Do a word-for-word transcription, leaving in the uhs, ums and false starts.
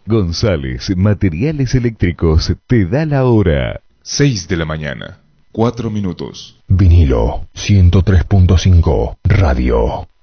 González Materiales Eléctricos te da la hora. seis de la mañana, cuatro minutos. Vinilo ciento tres punto cinco Radio.